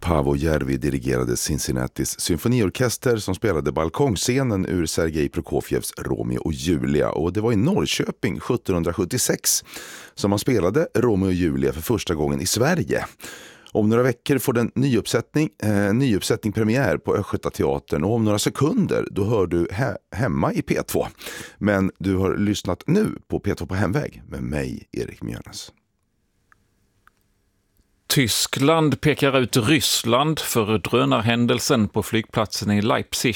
Paavo Järvi dirigerade Cincinnatis symfoniorkester som spelade balkongscenen ur Sergej Prokofjevs Romeo och Julia, och det var i Norrköping 1776 som man spelade Romeo och Julia för första gången i Sverige. Om några veckor får den nyuppsättning premiär på Östgötateatern, och om några sekunder då hör du hemma i P2. Men du har lyssnat nu på P2 på hemväg med mig, Erik Mjörnes. Tyskland pekar ut Ryssland för drönarhändelsen på flygplatsen i Leipzig